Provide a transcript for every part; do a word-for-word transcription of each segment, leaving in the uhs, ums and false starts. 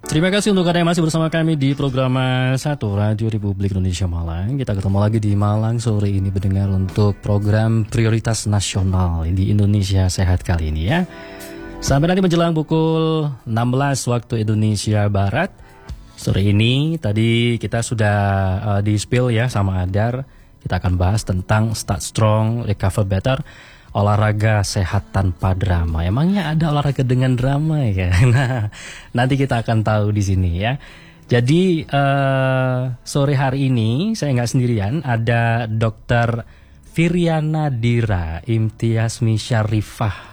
Terima kasih untuk Anda yang masih bersama kami di program satu Radio Republik Indonesia Malang. Kita ketemu lagi di Malang sore ini mendengar untuk program prioritas nasional di Indonesia Sehat kali ini ya. Sampai nanti menjelang pukul enam belas waktu Indonesia Barat. Sore ini tadi kita sudah uh, di spill ya sama Adar. Kita akan bahas tentang Start Strong, Recover Better. Olahraga sehat tanpa drama. Emangnya ada olahraga dengan drama ya? Nah, nanti kita akan tahu di sini ya. Jadi uh, sore hari ini saya nggak sendirian, ada Dokter Firyana Dira Imtiasmi Syarifah.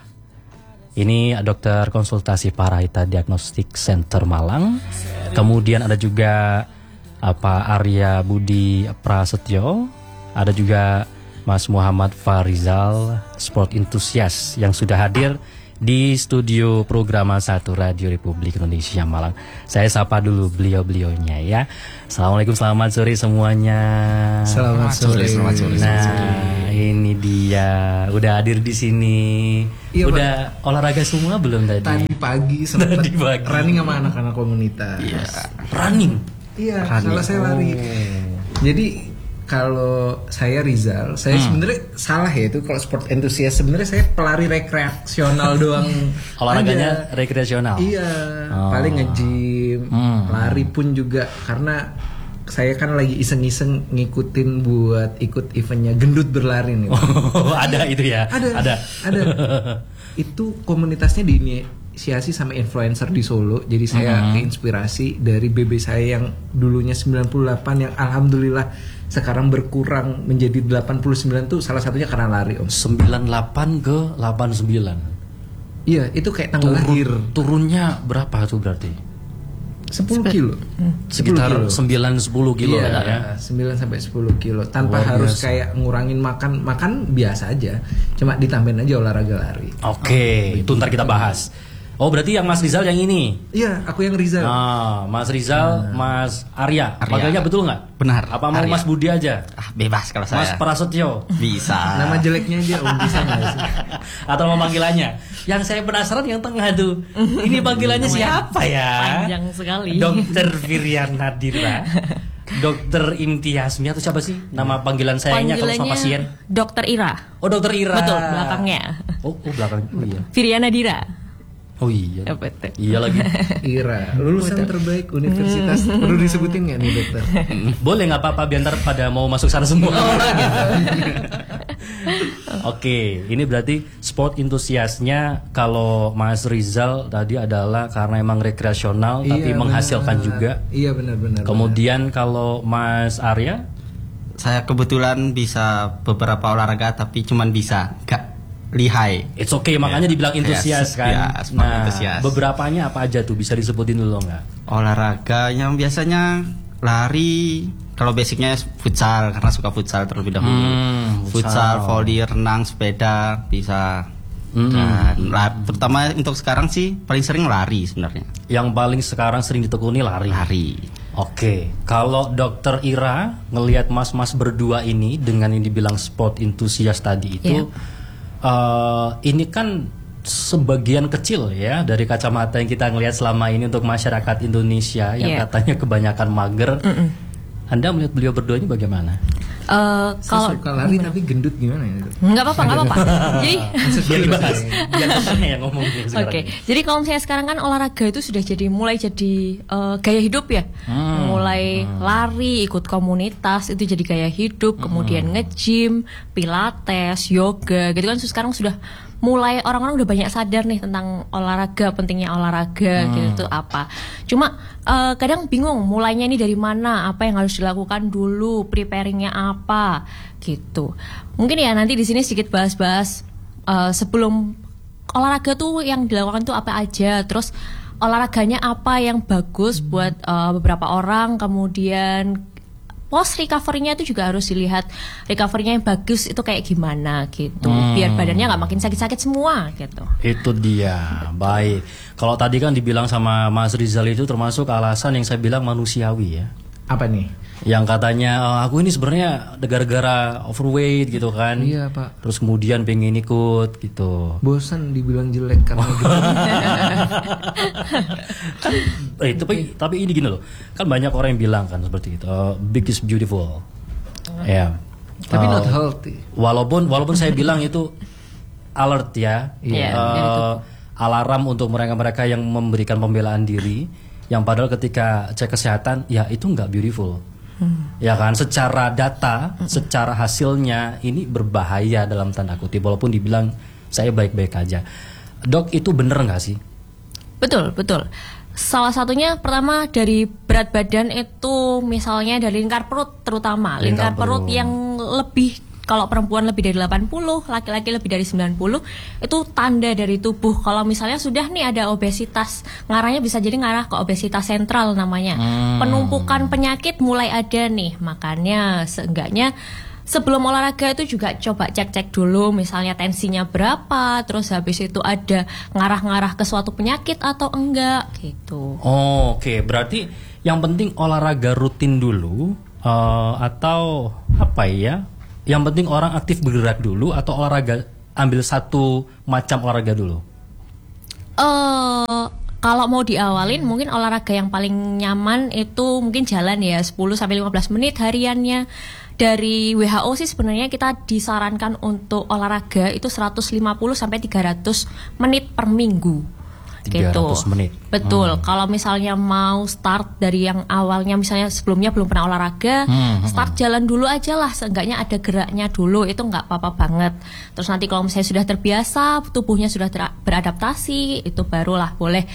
Ini dokter konsultasi Parahita Diagnostic Center Malang. Kemudian ada juga apa Arya Budi Prasetyo. Ada juga Mas Muhammad Farizal, sport enthusiast yang sudah hadir di studio program satu Radio Republik Indonesia Malang. Saya sapa dulu beliau-beliaunya ya. Assalamualaikum, selamat sore semuanya. Selamat sore, selamat sore. Nah, sore. Ini dia udah hadir di sini. Iya, udah Pak. Olahraga semua belum tadi? Tadi pagi sempat tadi pagi. running sama anak-anak komunitas. Iya. Running. Iya, salah saya lari. Jadi kalau saya Rizal, saya hmm. sebenarnya salah ya itu kalau sport enthusiast, sebenarnya saya pelari rekreasional doang. Olahraganya aja. Rekreasional. Iya, oh. paling nge-gym, hmm. lari pun juga karena saya kan lagi iseng-iseng ngikutin buat ikut eventnya gendut berlari nih. Oh, ada itu ya? Ada. Ada. Ada. Itu komunitasnya diinisiasi sama influencer di Solo. Jadi saya hmm. keinspirasi dari B B saya yang dulunya sembilan puluh delapan yang alhamdulillah sekarang berkurang menjadi delapan puluh sembilan tuh salah satunya karena lari Om. sembilan puluh delapan ke delapan puluh sembilan. Iya, itu kayak tanggal Turun, lahir. Turunnya berapa tuh berarti? sepuluh kilo. Hmm. Sekitar sembilan sepuluh kilo iya, ya. sembilan sampai sepuluh kilo tanpa Luar harus biasa. Kayak ngurangin makan. Makan biasa aja. Cuma ditambahin aja olahraga lari. Oke, okay, oh, itu ntar kita bahas. Oh, berarti yang Mas Rizal yang ini? Iya, aku yang Rizal. Ah, Mas Rizal, nah. Mas Arya. Arya. Panggilnya betul nggak? Benar. Apa mau Arya. Mas Budi aja? Ah, bebas kalau saya. Mas Prasetyo. Bisa. Nama jeleknya dia Om, bisa nggak sih? Atau mau panggilannya? Yang saya penasaran yang tengah tuh. Ini panggilannya siapa ya? Panjang sekali. Dokter Firyana Dira. Dokter Imtiasmi atau siapa sih nama panggilan sayanya kalau sama pasien? Dokter Ira. Oh, Dokter Ira. Betul, belakangnya. Oh, oh belakang. Oh iya. Firyana Dira. Oh iya. Iya lagi. Ira, lulusan Betul. terbaik universitas. Perlu disebutin nggak nih dokter? Boleh nggak apa-apa biar ntar pada mau masuk sana semua. Oh, gitu. Oke, ini berarti sport entusiasnya kalau Mas Rizal tadi adalah karena emang rekreasional iya, tapi benar. menghasilkan juga. Iya benar-benar. Kemudian benar. Kalau Mas Arya, saya kebetulan bisa beberapa olahraga tapi cuman bisa nggak lihai. It's okay, makanya yeah. dibilang entusias yeah. kan. Yeah, nah, entusias. Beberapanya apa aja tuh bisa disebutin dulu nggak? Olahraga yang biasanya lari, kalau basicnya futsal karena suka futsal terlebih dahulu. Hmm, futsal, volley, renang, sepeda bisa. Hmm. Dan lah, terutama untuk sekarang sih paling sering lari sebenarnya. Yang paling sekarang sering ditekuni lari. Lari. Oke, kalau Dokter Ira ngelihat mas-mas berdua ini dengan yang dibilang sport entusias tadi itu. Yeah. Uh, ini kan sebagian kecil ya dari kacamata yang kita ngelihat selama ini untuk masyarakat Indonesia yang yeah. katanya kebanyakan mager. Mm-mm. Anda melihat beliau berdua ini bagaimana? Uh, kalau suka lari gimana? Tapi gendut gimana ya? Nggak apa-apa, nggak apa-apa. Jadi biar dibahas, biar dokternya yang ngomong. Oke, okay. Jadi kalau misalnya sekarang kan olahraga itu sudah jadi mulai jadi uh, gaya hidup ya, hmm. mulai hmm. lari, ikut komunitas itu jadi gaya hidup, hmm. kemudian nge-gym, pilates, yoga, gitu kan sekarang sudah mulai orang-orang udah banyak sadar nih tentang olahraga, pentingnya olahraga hmm. gitu tuh apa. Cuma uh, kadang bingung mulainya ini dari mana, apa yang harus dilakukan dulu, preparingnya apa gitu. Mungkin ya nanti di sini sedikit bahas-bahas uh, sebelum olahraga tuh yang dilakukan tuh apa aja, terus olahraganya apa yang bagus buat uh, beberapa orang, kemudian post recovery-nya itu juga harus dilihat recovery-nya yang bagus itu kayak gimana gitu, hmm. biar badannya nggak makin sakit-sakit semua gitu. Itu dia. Baik. Kalau tadi kan dibilang sama Mas Rizal itu termasuk alasan yang saya bilang manusiawi ya. Apa nih? Yang katanya "Oh, aku ini sebenarnya gara-gara overweight gitu kan. Iya, Pak. Terus kemudian pengen ikut gitu. Bosan dibilang jelek karena gitu. Kan eh, tapi tapi ini gini loh. Kan banyak orang yang bilang kan seperti itu. Uh, big is beautiful. Ya. Tapi Uh, not healthy. Walaupun walaupun saya bilang itu alert ya. Iya, Uh, alarm untuk mereka-mereka yang memberikan pembelaan diri, yang padahal ketika cek kesehatan ya itu nggak beautiful. Hmm. Ya kan, secara data, hmm. secara hasilnya ini berbahaya dalam tanda kutip, walaupun dibilang saya baik-baik aja. Dok, itu bener nggak sih? Betul, betul. Salah satunya pertama dari berat badan itu, misalnya dari lingkar perut terutama, lingkar, lingkar perut. perut yang lebih, kalau perempuan lebih dari delapan puluh, laki-laki lebih dari sembilan puluh, itu tanda dari tubuh. Kalau misalnya sudah nih ada obesitas, ngarahnya bisa jadi ngarah ke obesitas sentral namanya. Hmm. Penumpukan penyakit mulai ada nih, makanya seenggaknya sebelum olahraga itu juga coba cek-cek dulu, misalnya tensinya berapa, terus habis itu ada ngarah-ngarah ke suatu penyakit atau enggak gitu. Oh, oke, okay. Berarti yang penting olahraga rutin dulu, uh, atau apa ya? Yang penting orang aktif bergerak dulu atau olahraga ambil satu macam olahraga dulu? Uh, kalau mau diawalin mungkin olahraga yang paling nyaman itu mungkin jalan ya, sepuluh sampai lima belas menit hariannya. Dari W H O sih sebenarnya kita disarankan untuk olahraga itu seratus lima puluh sampai tiga ratus menit per minggu. tiga ratus gitu. menit. Betul. Hmm. Kalau misalnya mau start dari yang awalnya, misalnya sebelumnya belum pernah olahraga, hmm, start hmm. jalan dulu aja lah, seenggaknya ada geraknya dulu, itu nggak apa-apa banget. Terus nanti kalau misalnya sudah terbiasa, tubuhnya sudah ter- beradaptasi, itu barulah boleh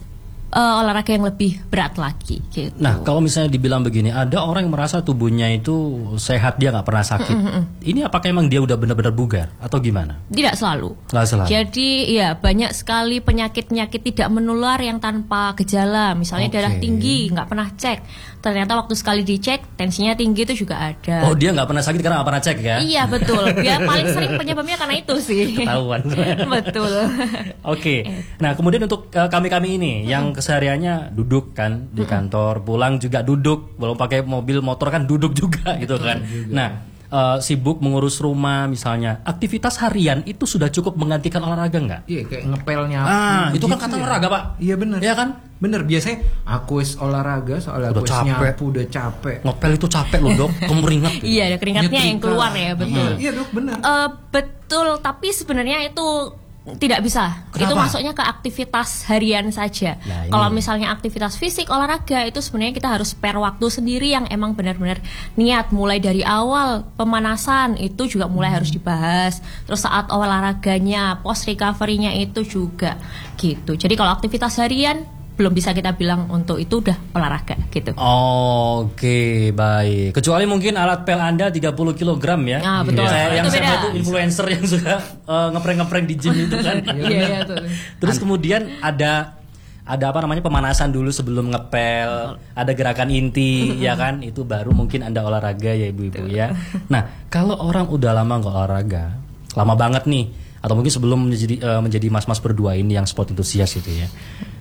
uh, olahraga yang lebih berat lagi gitu. Nah, kalau misalnya dibilang begini, ada orang yang merasa tubuhnya itu sehat, dia nggak pernah sakit. Mm-mm. Ini apakah emang dia udah benar-benar bugar atau gimana? Tidak selalu. Nggak selalu. Jadi ya banyak sekali penyakit-penyakit tidak menular yang tanpa gejala. Misalnya okay. darah tinggi, nggak pernah cek. Ternyata waktu sekali dicek tensinya tinggi, itu juga ada. Oh, dia nggak pernah sakit karena nggak pernah cek ya? Iya betul. Dia paling sering penyebabnya karena itu sih. Ketahuan. Betul. Oke. Okay. Nah, kemudian untuk uh, kami-kami ini hmm. yang kesehariannya duduk kan di kantor, pulang juga duduk, belum pakai mobil motor kan duduk juga gitu kan. Nah, uh, sibuk mengurus rumah misalnya, aktivitas harian itu sudah cukup menggantikan olahraga nggak? Iya, kayak ngepelnya. Ah, itu gitu kan kata ya. olahraga, Pak. Iya benar. Iya kan? Bener, biasanya aku wis olahraga soalnya udah aku wis nyapu udah capek. Ngepel itu capek loh, Dok. Kemeringat. Gitu. Iya, ada keringatnya Nyetrika. yang keluar ya, betul. Iya, Dok, benar. Uh, betul, tapi sebenarnya itu tidak bisa. Kenapa? Itu masuknya ke aktivitas harian saja. Nah, kalau misalnya aktivitas fisik, olahraga, itu sebenarnya kita harus spare waktu sendiri yang emang benar-benar niat. Mulai dari awal pemanasan itu juga mulai hmm. harus dibahas. Terus saat olahraganya, post recovery-nya itu juga gitu. Jadi kalau aktivitas harian belum bisa kita bilang untuk itu udah olahraga gitu. Oh, oke, okay, baik. Kecuali mungkin alat pel Anda tiga puluh kilogram ya. Ah, betul. Saya, yang itu saya itu influencer yang suka uh, ngeprank-ngeprank di gym itu kan. Iya, iya, betul. Terus kemudian ada ada apa namanya pemanasan dulu sebelum ngepel, ada gerakan inti ya kan, itu baru mungkin Anda olahraga ya ibu-ibu ya. Nah, kalau orang udah lama nggak olahraga, lama banget nih, atau mungkin sebelum menjadi uh, menjadi mas-mas berdua ini yang sport entusias itu ya.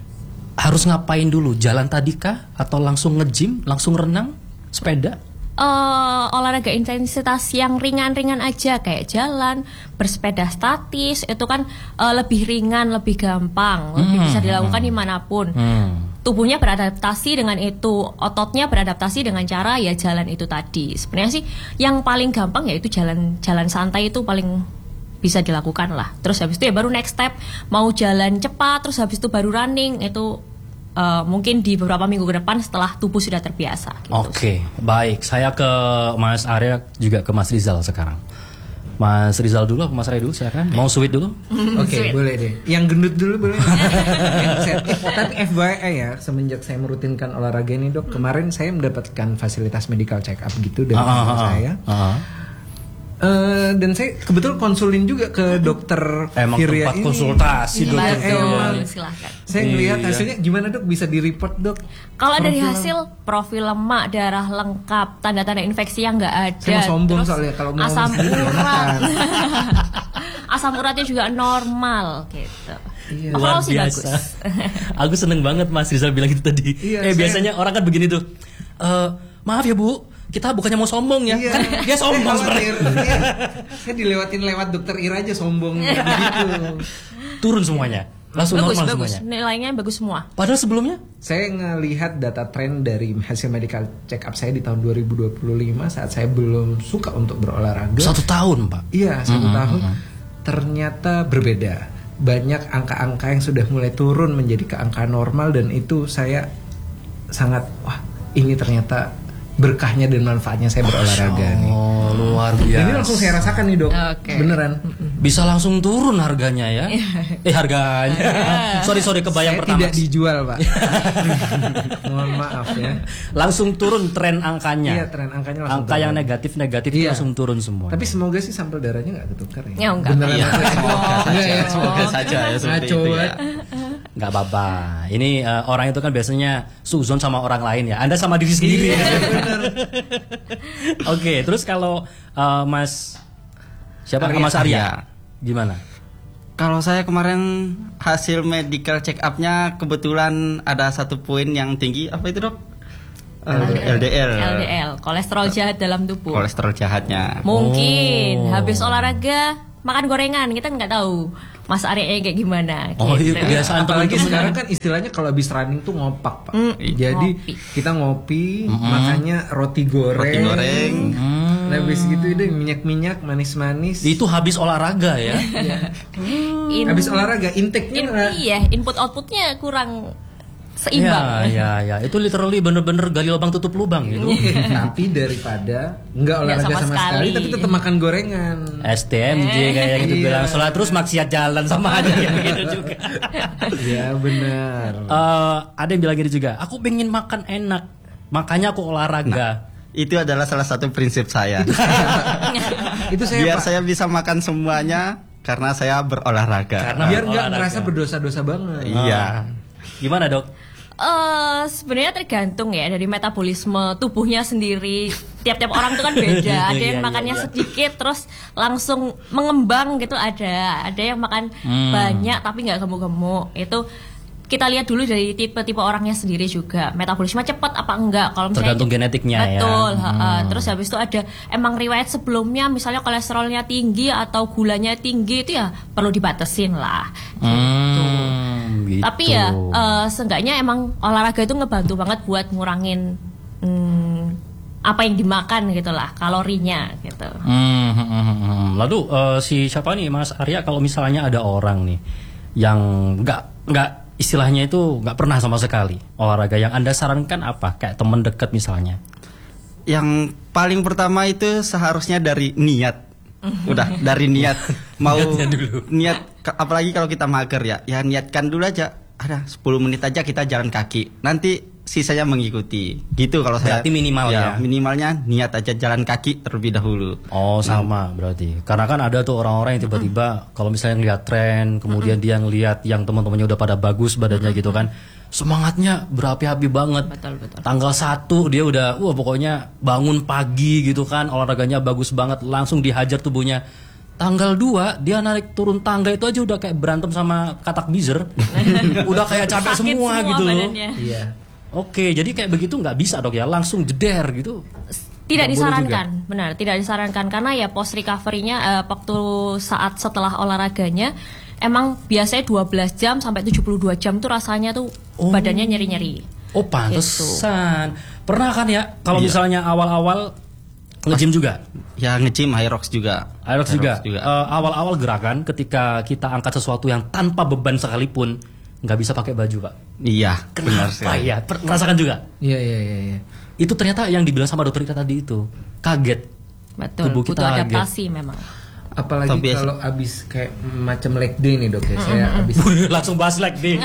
Harus ngapain dulu? Jalan tadi kah? Atau langsung nge-gym? Langsung renang? Sepeda? Uh, olahraga intensitas yang ringan-ringan aja, kayak jalan, bersepeda statis, itu kan uh, lebih ringan, lebih gampang, lebih hmm, bisa dilakukan hmm. dimanapun. hmm. Tubuhnya beradaptasi dengan itu, ototnya beradaptasi dengan cara ya jalan itu tadi. Sebenarnya sih yang paling gampang yaitu jalan jalan santai, itu paling bisa dilakukan lah. Terus habis itu ya baru next step, mau jalan cepat, terus habis itu baru running, itu uh, mungkin di beberapa minggu ke depan setelah tubuh sudah terbiasa gitu. Oke, okay, baik. Saya ke Mas Arya, juga ke Mas Rizal sekarang. Mas Rizal dulu, Mas Arya dulu, silakan. Mau sweet dulu? Oke, okay, boleh deh. Yang gendut dulu boleh. Tapi F Y I ya, semenjak saya merutinkan olahraga ini, Dok, kemarin saya mendapatkan fasilitas medical check up gitu dari uh, uh, uh, saya. Uh, uh. Uh, dan saya kebetulan konsulin juga ke dokter Emang Firia tempat ini. konsultasi iya, dokter Firia. ini. Silahkan. Saya ngelihat iya. hasilnya gimana, Dok? Bisa di-report, Dok? Kalau dari hasil profil lemak, darah lengkap, tanda-tanda infeksi yang nggak ada. Saya mau sombong terus soalnya kalau mau asam sendiri, urat. Asam uratnya juga normal gitu. Iya. Luar sih biasa. bagus. Aku seneng banget Mas Rizal bilang itu tadi. Iya, eh saya... biasanya orang kan begini tuh. Uh, maaf ya Bu, kita bukannya mau sombong ya. Iya. Kan dia sombong sebenarnya. Iya. Saya dilewatin lewat dokter Ira aja sombong begitu. Turun semuanya. Langsung bagus normal bagus semuanya. nilainya bagus semua. Padahal sebelumnya Saya ngelihat data tren dari hasil medical check up saya di tahun dua ribu dua puluh lima saat saya belum suka untuk berolahraga. satu tahun, Pak. Iya, satu tahun ternyata berbeda. Banyak angka-angka yang sudah mulai turun menjadi ke angka normal dan itu saya sangat wah, ini ternyata berkahnya dan manfaatnya saya berolahraga nih. Oh, luar biasa. Dan ini langsung saya rasakan nih, Dok. Oke. Beneran. Bisa langsung turun harganya ya. eh harganya. sorry sorry kebayang Saya pertama. tidak dijual, Pak. Mohon maaf ya. Langsung turun tren angkanya. Iya, tren angkanya langsung Angka turun. yang negatif-negatif itu Iya. langsung turun semua. Tapi semoga sih sampel darahnya nggak ketukar ya. Ya, enggak. Beneran. Iya, Mas? semoga Enggak saja, ya? semoga saja ya seperti Ngaco itu ya. banget. nggak apa-apa. Ini eh, orang itu kan biasanya suzon sama orang lain ya. Anda sama diri sendiri. Iya, Oke, terus kalau eh, Mas siapa? Arya. Mas Arya. Arya. Gimana? Kalau saya kemarin hasil medical check up-nya kebetulan ada satu poin yang tinggi, apa itu dok? Eh, L D L. L D L, kolesterol jahat dalam tubuh. Kolesterol jahatnya. Mungkin Oh. habis olahraga makan gorengan, kita nggak tahu Mas Arya kayak gimana. Oh, gitu. iya, kebiasaan Apalagi temen-temen. sekarang kan istilahnya kalau habis running tuh ngopak, Pak. Mm, Jadi ngopi. kita ngopi, makanya roti goreng. Roti goreng. Nah, habis gitu itu minyak-minyak, manis-manis. Itu habis olahraga ya. In- Habis olahraga intake-nya in- nggak- iya, input outputnya kurang seimbang. Ya, ya, ya. Itu literally bener-bener gali lubang tutup lubang gitu. Tapi daripada nggak olahraga sama sama, sekali. sekali. tapi tetap makan gorengan. S T M J kayak gitu Iya. bilang. Sholat terus maksiat jalan sama aja kayak gitu juga. Ya benar. Eh, ada yang bilang gini juga. Aku pengen makan enak, makanya aku olahraga. Itu adalah salah satu prinsip saya. Itu saya Biar Pak, saya bisa makan semuanya karena saya berolahraga. Karena biar nggak olahraga. merasa berdosa-dosa banget. Iya. Gimana dok? Eh sebenarnya tergantung ya dari metabolisme tubuhnya sendiri. Tiap-tiap orang tuh kan beda. Ada Iya, yang iya, makannya iya. sedikit terus langsung mengembang gitu ada. Ada yang makan Hmm. banyak tapi nggak gemuk-gemuk. Itu kita lihat dulu dari tipe-tipe orangnya sendiri juga. Metabolisme cepat apa enggak? Kalau misalnya Tergantung genetiknya ya. betul. ha-ha. Hmm. Terus habis itu ada emang riwayat sebelumnya misalnya kolesterolnya tinggi atau gulanya tinggi itu ya perlu dibatasin lah. Hmm, gitu. Tapi ya eh, seenggaknya emang olahraga itu ngebantu banget buat ngurangin hmm, apa yang dimakan gitu lah, kalorinya gitu. Hmm, hmm, hmm, hmm. Lalu eh, si siapa nih Mas Arya kalau misalnya ada orang nih yang nggak nggak istilahnya itu nggak pernah sama sekali olahraga, yang Anda sarankan apa? Kayak teman dekat misalnya. Yang paling pertama itu seharusnya dari niat. Udah dari niat. Mau Niatnya dulu. niat ke- apalagi kalau kita mager ya. Ya niatkan dulu aja. Ada sepuluh menit aja kita jalan kaki. Nanti sisanya mengikuti. Gitu kalau saya. Berarti minimal ya? Minimalnya niat aja jalan kaki terlebih dahulu. Oh sama berarti. Karena kan ada tuh orang-orang yang tiba-tiba kalau misalnya ngeliat tren, kemudian dia ngeliat yang teman-temannya udah pada bagus badannya gitu kan, semangatnya berapi-api banget. Betul, betul. Tanggal satu dia udah, wah pokoknya bangun pagi gitu kan, olahraganya bagus banget, langsung dihajar tubuhnya. Tanggal dua dia naik turun tangga itu aja udah kayak berantem sama katak bizer. Udah kayak capek Sakit semua, semua gitu loh. badannya. Iya. Oke, jadi kayak begitu nggak bisa dok ya, langsung jeder gitu. Tidak Nggak boleh disarankan, benar, tidak disarankan karena ya post recovery-nya eh, waktu saat setelah olahraganya emang biasanya dua belas jam sampai tujuh puluh dua jam tuh rasanya tuh Oh. badannya nyeri-nyeri. Oh pantesan. Pernah kan ya kalau Iya. misalnya awal-awal nge-gym juga? Ya nge-gym Hyrox juga. Aerox juga. juga. Eh, awal-awal gerakan ketika kita angkat sesuatu yang tanpa beban sekalipun nggak bisa pakai baju pak. Iya, benar Kenapa sekali. ya? Per- Merasakan juga. Iya iya iya. iya. Itu ternyata yang dibilang sama dokter kita tadi itu kaget. Betul, Tubuh kita butuh kaget. adaptasi memang. Apalagi Atau biasa- kalau abis kayak macam leg day nih dok ya. Saya abis Langsung bahas leg day.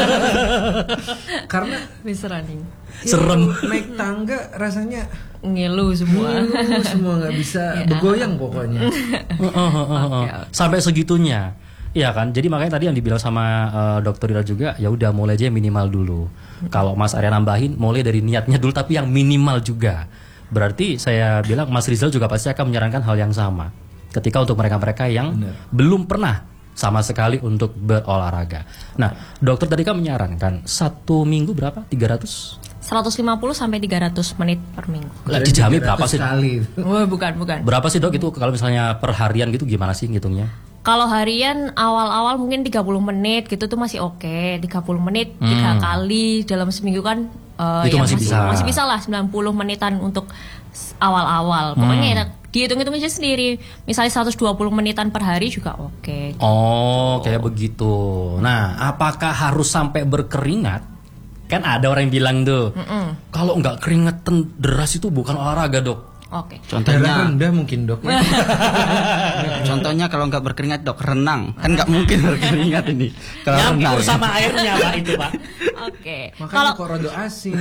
karena Bisa running. Serem. itu naik tangga rasanya Ngilu semua. uh, semua nggak bisa bergoyang pokoknya. Uh, uh, uh, uh, uh. Sampai segitunya. Iya kan, jadi makanya tadi yang dibilang sama uh, dokter Ira juga, ya udah mulai aja yang minimal dulu. Kalau Mas Arya nambahin, mulai dari niatnya dulu, tapi yang minimal juga. Berarti saya bilang Mas Rizal juga pasti akan menyarankan hal yang sama. Ketika untuk mereka-mereka yang belum pernah sama sekali untuk berolahraga. Nah, dokter tadi kan menyarankan satu minggu berapa? tiga ratus seratus lima puluh sampai tiga ratus menit per minggu. Lah dijami berapa sih? Kali. Oh, bukan, bukan. Berapa sih dok itu kalau misalnya per harian gitu gimana sih ngitungnya? Kalau harian awal-awal mungkin tiga puluh menit gitu tuh masih oke. tiga puluh menit tiga kali dalam seminggu kan uh, Itu ya masih bisa. Masih bisa lah sembilan puluh menitan untuk s- awal-awal. Pokoknya ya, dihitung-hitung aja sendiri. Misalnya seratus dua puluh menitan per hari juga oke. Oh, kayak begitu. Nah, apakah harus sampai berkeringat? Kan ada orang yang bilang tuh, kalau nggak keringetan deras itu bukan olahraga dok. Oke. Darah Contohnya, rendah mungkin dok. contohnya kalau nggak berkeringat dok renang, kan nggak mungkin berkeringat ini. Kalau renang. Nyampur sama airnya pak itu pak. Oke. Makanya Kalau kok rodo asin.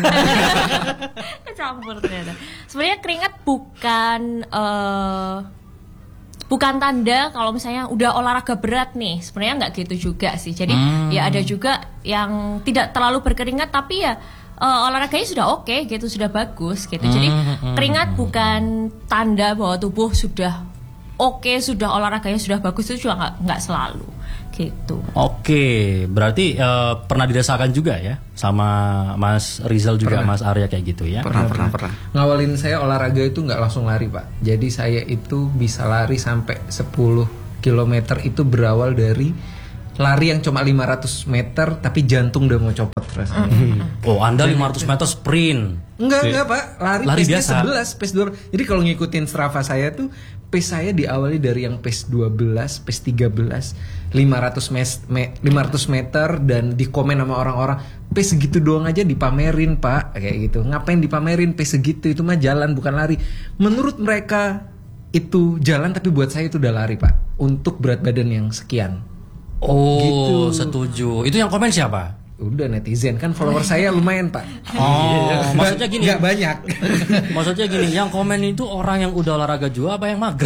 campur ternyata. Sebenarnya keringat bukan eh, bukan tanda kalau misalnya udah olahraga berat nih. Sebenarnya nggak gitu juga sih. Jadi ya ada juga yang tidak terlalu berkeringat tapi ya eh, olahraganya sudah oke gitu, sudah bagus gitu. Jadi keringat bukan tanda bahwa tubuh sudah oke, sudah olahraganya sudah bagus, itu juga nggak nggak selalu gitu. Oke, berarti eh, pernah dirasakan juga ya sama Mas Rizal juga, Mas Arya kayak gitu ya? Pernah, pernah, pernah. Ngawalin saya olahraga itu nggak langsung lari pak. Jadi saya itu bisa lari sampai sepuluh kilometer itu berawal dari lari yang cuma lima ratus meter tapi jantung udah mau copot rasanya. Oh, Anda lima ratus meter sprint. Enggak, enggak pak, lari, Lari pace-nya biasa. sebelas, pace dua belas. Jadi kalau ngikutin Strava saya tuh pace saya diawali dari yang pace dua belas, pace tiga belas, lima ratus mes- me- lima ratus meter dan di komen sama orang-orang pace segitu doang aja dipamerin pak, kayak gitu. Ngapain dipamerin pace segitu, itu mah jalan bukan lari. Menurut mereka itu jalan tapi buat saya itu udah lari pak, untuk berat badan yang sekian. Oh, Gitu. setuju. Itu yang komen siapa? Udah netizen kan, follower saya lumayan pak. Oh, maksudnya gini. Nggak banyak. Maksudnya gini, yang komen itu orang yang udah olahraga juga apa yang mager?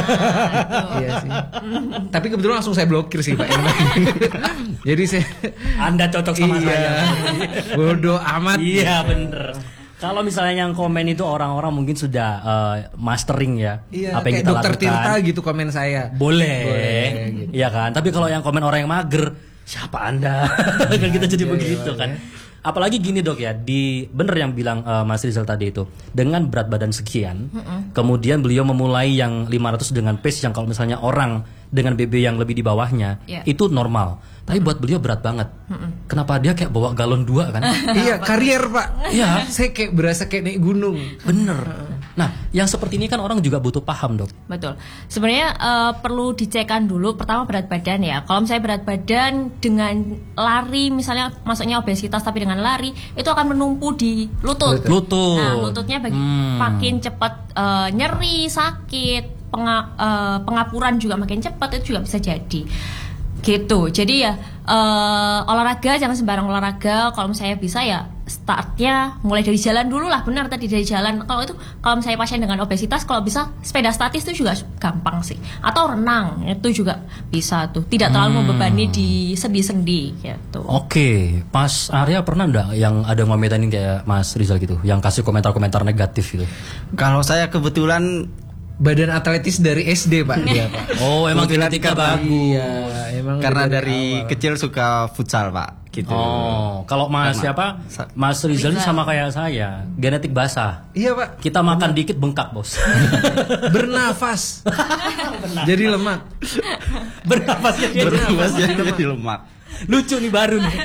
Iya sih. Tapi kebetulan langsung saya blokir sih Pak. Jadi saya Anda cocok sama iya, saya. bodoh amat. Iya, bener. Kalau misalnya yang komen itu orang-orang mungkin sudah eh, mastering ya, Iya, apa yang kayak kita dokter lakukan. Tirta gitu komen saya. Boleh, Boleh, gitu. iya kan. Tapi kalau yang komen orang yang mager, siapa Anda? Kan kita jadi Iya, begitu iya, kan. iya. Apalagi gini dok ya, di bener yang bilang eh, Mas Rizal tadi itu, dengan berat badan sekian, kemudian beliau memulai yang lima ratus dengan pace yang kalau misalnya orang dengan B B yang lebih di bawahnya, Iya. itu normal. Tapi buat beliau berat banget. Kenapa dia kayak bawa galon dua kan? Iya, karier Pak. Iya. Saya kayak berasa kayak naik gunung. Bener. Nah, yang seperti ini kan orang juga butuh paham dok. Betul. Sebenarnya eh, perlu dicekkan dulu pertama berat badan ya. Kalau misalnya berat badan dengan lari misalnya masuknya obesitas tapi dengan lari itu akan menumpu di lutut. Lutut. Nah, lututnya bagi, Hmm. makin cepat eh, nyeri, sakit, penga- eh, pengapuran juga makin cepat, itu juga bisa jadi. Gitu. Jadi ya eh, olahraga jangan sembarang olahraga. Kalau misalnya bisa ya startnya mulai dari jalan dulu lah, benar tadi dari jalan. Kalau itu kalau misalnya pasien dengan obesitas kalau bisa sepeda statis itu juga gampang sih. Atau renang itu juga bisa tuh. Tidak terlalu membebani di sendi-sendi gitu. Oke, Mas Arya pernah enggak yang ada ngomentarin kayak Mas Rizal gitu, yang kasih komentar-komentar negatif gitu? Kalau saya kebetulan Badan atletis dari S D Pak. Iya Pak. Oh, emang genetika bagus. Iya, emang karena udah dari awal. kecil suka futsal pak, gitu. Oh, kalau Mas Karena- siapa? sa- Mas Rizal ini Rizal. sama kayak saya, genetik basah. Iya Pak. Kita makan dikit bengkak, Bos. Bernafas. Jadi lemak. Bernafasnya dia Bernafas jadi jadi lemak. lucu nih baru nih.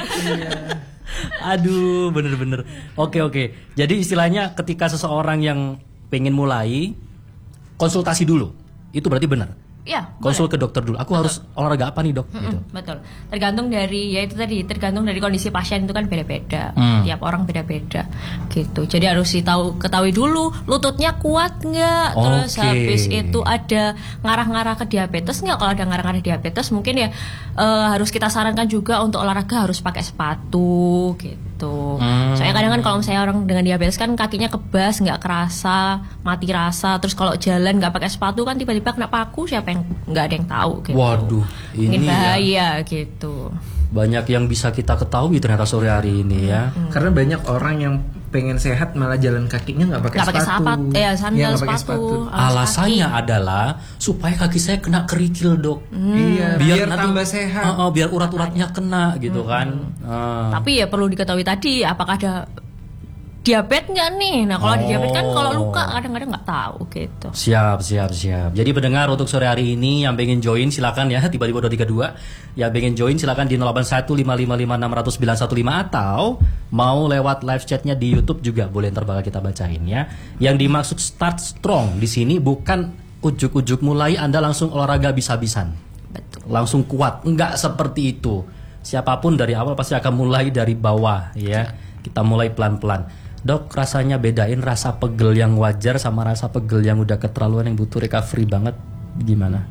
Aduh, bener-bener. Oke oke. Jadi istilahnya ketika seseorang yang pengen mulai konsultasi dulu, itu berarti benar. Iya, Konsul ke dokter dulu. Aku harus olahraga apa nih dok? Gitu. Mm-mm, betul. Tergantung dari ya itu tadi, tergantung dari kondisi pasien itu kan beda-beda. Hmm. Tiap orang beda-beda. Gitu. Jadi harus ditahu ketahui dulu lututnya kuat nggak? Terus Oke. habis itu ada ngarah-ngarah ke diabetes nggak? Kalau ada ngarah-ngarah diabetes mungkin ya eh, harus kita sarankan juga untuk olahraga harus pakai sepatu gitu. Hmm. Soalnya kadang kan kalau misalnya orang dengan diabetes kan kakinya kebas, nggak kerasa, mati rasa. Terus kalau jalan nggak pakai sepatu kan tiba-tiba kena paku, siapa yang nggak ada yang tahu gitu. Waduh, Mungkin ini ya. bahaya gitu. Banyak yang bisa kita ketahui ternyata sore hari ini ya. Karena banyak orang yang pengen sehat malah jalan kakinya nggak pakai Nggak pakai sepatu. sapat, eh, sandal, Iya, nggak pakai sepatu. Alas Alasannya kaki. adalah supaya kaki saya kena kerikil dok. Iya, biar, nanti- tambah sehat. Uh, uh, biar urat-uratnya kena gitu kan. Uh. Tapi ya perlu diketahui tadi apakah ada diabetes nggak nih? Nah kalau Oh. diabetes kan kalau luka kadang-kadang nggak tahu gitu. Siap, siap, siap. Jadi pendengar untuk sore hari ini yang pengen join silakan ya, tiba-tiba dua tiga dua. Yang pengen join silakan di nol delapan satu lima lima lima enam nol sembilan satu lima atau mau lewat live chatnya di YouTube juga boleh, ntar bakal kita bacain ya. Yang dimaksud start strong di sini bukan ujuk-ujuk mulai Anda langsung olahraga bisa-bisan. Betul. Langsung kuat, enggak seperti itu. Siapapun dari awal pasti akan mulai dari bawah ya. Kita mulai pelan-pelan. Dok, rasanya bedain rasa pegel yang wajar sama rasa pegel yang udah keterlaluan yang butuh recovery banget gimana?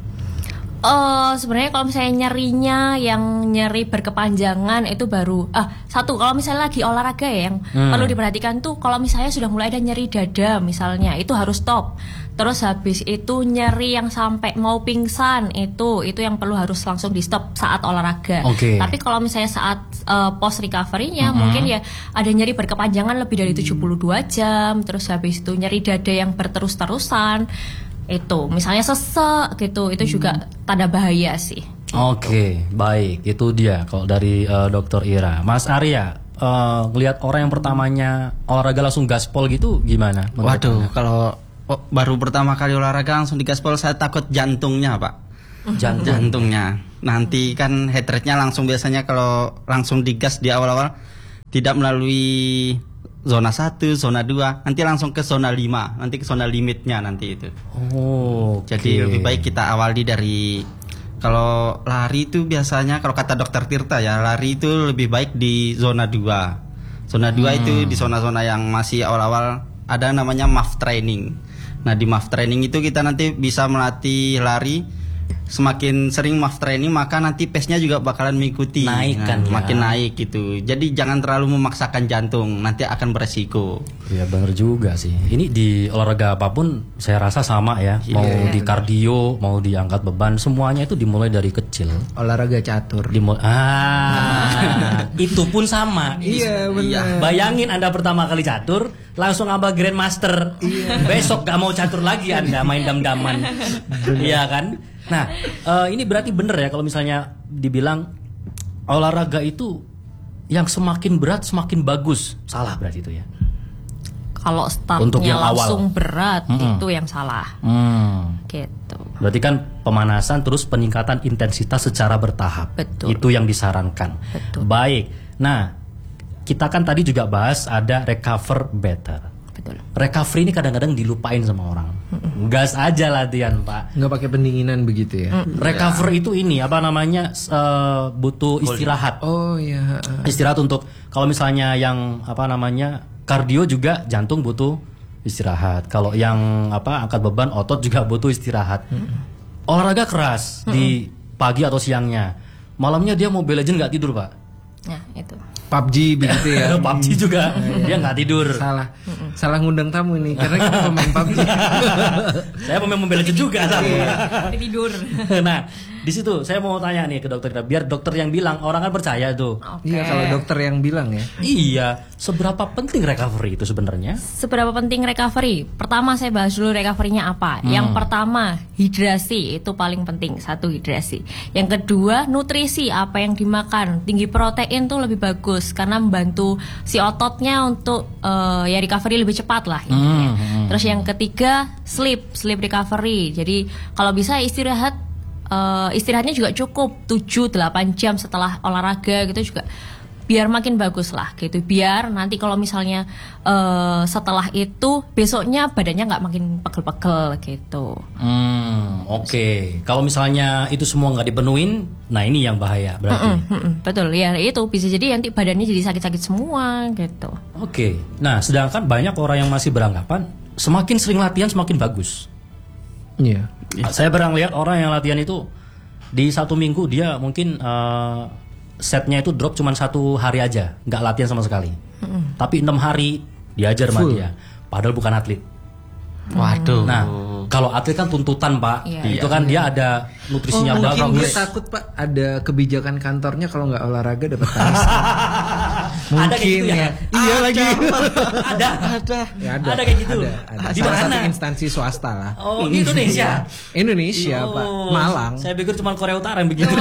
Eh sebenarnya kalau misalnya nyerinya yang nyeri berkepanjangan itu baru ah satu kalau misalnya lagi olahraga ya yang Hmm. perlu diperhatikan tuh kalau misalnya sudah mulai ada nyeri dada misalnya itu harus stop. Terus habis itu nyeri yang sampai mau pingsan itu itu yang perlu harus langsung di stop saat olahraga. Oke. Tapi kalau misalnya saat uh, post recovery-nya mungkin ya ada nyeri berkepanjangan lebih dari tujuh puluh dua jam, terus habis itu nyeri dada yang berterus-terusan. Itu misalnya sesek gitu, itu juga tanda bahaya sih. Oke, baik. Itu dia kalau dari uh, Dokter Ira. Mas Arya, uh, ngelihat orang yang pertamanya olahraga langsung gaspol gitu gimana? menurut Waduh, Anda? kalau oh, baru pertama kali olahraga langsung digaspol, saya takut jantungnya, Pak. Jantung. Jantungnya. Nanti kan heart rate-nya langsung biasanya kalau langsung digas di awal-awal tidak melalui zona satu, zona dua, nanti langsung ke zona lima, nanti ke zona limitnya nanti itu. Oh, Jadi oke. lebih baik kita awali dari, kalau lari itu biasanya kalau kata dokter Tirta ya, lari itu lebih baik di zona dua. Zona dua itu di zona-zona yang masih awal-awal ada namanya M A F training. Nah, di M A F training itu kita nanti bisa melatih lari. Semakin sering M A F training maka nanti pace-nya juga bakalan mengikuti. Naik kan ya. Makin naik gitu. Jadi jangan terlalu memaksakan jantung, nanti akan beresiko. Iya benar juga sih. Ini di olahraga apapun saya rasa sama ya. Mau di kardio, mau di angkat beban, semuanya itu dimulai dari kecil. Olahraga catur. Dimulai ah, itu pun sama. Iya, benar. Bayangin Anda pertama kali catur, langsung nambah grandmaster. Besok gak mau catur lagi Anda main dam-daman. Iya kan? Nah, eh, ini berarti bener ya kalau misalnya dibilang olahraga itu yang semakin berat semakin bagus. Salah berarti itu ya. Kalau Untuk startnya yang awal. langsung berat Mm-mm. itu yang salah. Hmm. Gitu. Berarti kan pemanasan terus peningkatan intensitas secara bertahap. Betul. Itu yang disarankan. Betul. Baik. Nah, kita kan tadi juga bahas ada recover better. Betul. Recovery ini kadang-kadang dilupain sama orang. Gas aja latihan, Pak. Nggak pakai pendinginan begitu ya? Recover itu ini apa namanya eh, butuh istirahat. Oh iya. Istirahat untuk kalau misalnya yang apa namanya kardio juga jantung butuh istirahat. Kalau yang apa angkat beban otot juga butuh istirahat. Olahraga keras di pagi atau siangnya. Malamnya dia Mobile Legends nggak tidur, Pak. Nah, itu. P U B G begitu ya? P U B G juga dia nggak tidur. Salah, salah ngundang tamu ini karena kita pemain P U B G. Saya pemain Mobile Legends juga tapi. Tidur. Nah, di situ saya mau tanya nih ke dokter Ira, biar dokter yang bilang orang kan percaya tuh. Iya, kalau dokter yang bilang ya. Iya, seberapa penting recovery itu sebenarnya? Seberapa penting recovery? Pertama saya bahas dulu recovery-nya apa. Yang pertama, hidrasi itu paling penting. Satu, hidrasi. Yang kedua, nutrisi, apa yang dimakan. Tinggi protein tuh lebih bagus karena membantu si ototnya untuk eh, ya recovery lebih cepat lah intinya. Terus yang ketiga, sleep, sleep recovery. Jadi kalau bisa istirahat, Uh, istirahatnya juga cukup tujuh delapan jam setelah olahraga gitu juga biar makin bagus lah gitu, biar nanti kalau misalnya uh, setelah itu besoknya badannya nggak makin pegel-pegel gitu. Hmm, oke. Kalau misalnya itu semua nggak dipenuhin, nah ini yang bahaya berarti. Mm-mm, mm-mm, betul ya, itu bisa jadi nanti badannya jadi sakit-sakit semua gitu. Oke. Nah, sedangkan banyak orang yang masih beranggapan semakin sering latihan semakin bagus. Iya. Saya pernah lihat orang yang latihan itu di satu minggu dia mungkin uh, setnya itu drop cuma satu hari aja, nggak latihan sama sekali. Tapi enam hari diajar sama Full. dia, padahal bukan atlet. Waduh. Nah, kalau atlet kan tuntutan, Pak. Iya. Itu kan dia ada nutrisinya Oh, mungkin dia bagus. takut Pak ada kebijakan kantornya kalau nggak olahraga dapat tamis. Ada kayak Mungkin gitu ya? ya. Iya lagi. ada. Ada. Ya, ada. Ada kayak gitu? Ada, ada. Di Salah mana? satu instansi swasta lah. Oh, di Indonesia. Indonesia Pak, Oh, Malang. Saya pikir cuma Korea Utara yang begitu.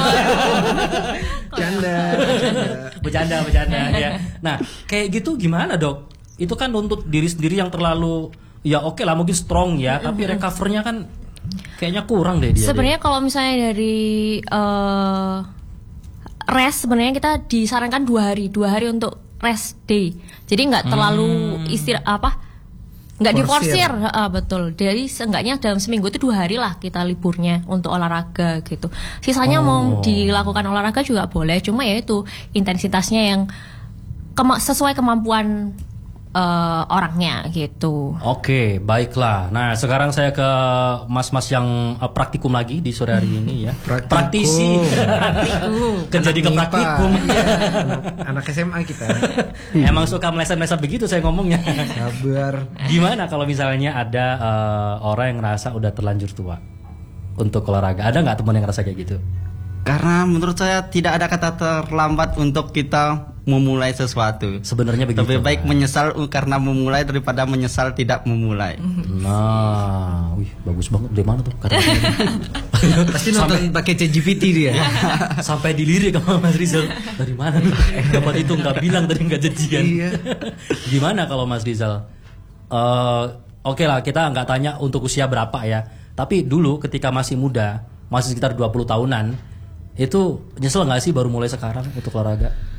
Canda. bercanda, bercanda ya. Nah, kayak gitu gimana, Dok? itu kan untuk diri sendiri yang terlalu ya oke lah mungkin strong ya, mm-hmm. tapi recovernya kan kayaknya kurang deh dia. Sebenarnya kalau misalnya dari uh, rest sebenarnya kita disarankan dua hari, dua hari untuk rest day. Jadi nggak terlalu hmm. istirahat apa, nggak diforsir, uh, betul. Jadi seenggaknya dalam seminggu itu dua hari lah kita liburnya untuk olahraga gitu. Sisanya oh. mau dilakukan olahraga juga boleh, cuma ya itu intensitasnya yang kema- sesuai kemampuan Uh, orangnya gitu. Oke, baiklah. Nah, sekarang saya ke mas-mas yang uh, praktikum lagi di sore hari ini ya. Praktikum. Praktisi. Praktikum. Kan jadi ke praktikum. anak, anak S M A kita. Emang suka meleset-meleset begitu saya ngomongnya. Sabar. Gimana kalau misalnya ada uh, orang yang ngerasa udah terlanjur tua untuk olahraga? Ada nggak teman yang ngerasa kayak gitu? Karena menurut saya tidak ada kata terlambat untuk kita memulai sesuatu. Sebenarnya begitu. Lebih baik menyesal karena memulai daripada menyesal tidak memulai. Nah, wih bagus banget. Dari mana tuh? Pasti nonton pakai C H G P T dia. Sampai dilirik sama Mas Rizal. Dari mana tuh? Dapat itu nggak bilang tadi nggak jadian. Iya. Gimana kalau Mas Rizal? Uh, Oke okay lah kita nggak tanya untuk usia berapa ya. Tapi dulu ketika masih muda, masih sekitar dua puluh tahunan, itu nyesel nggak sih baru mulai sekarang untuk olahraga?